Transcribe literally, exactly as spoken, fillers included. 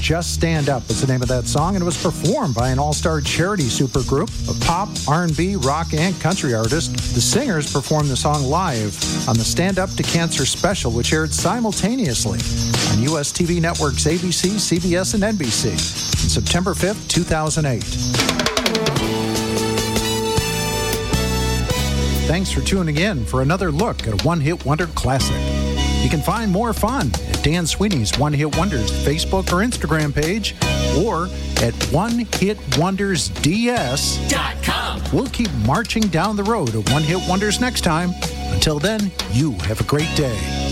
Just Stand Up is the name of that song, and it was performed by an all-star charity supergroup of pop, R and B, rock, and country artists. The singers performed the song live on the Stand Up to Cancer special, which aired simultaneously on U S T V networks A B C, C B S, and N B C on September fifth, two thousand eight. Thanks for tuning in for another look at a one-hit wonder classic. You can find more fun at Dan Sweeney's One Hit Wonders Facebook or Instagram page, or at one hit wonders d s dot com. We'll keep marching down the road of One Hit Wonders next time. Until then, you have a great day.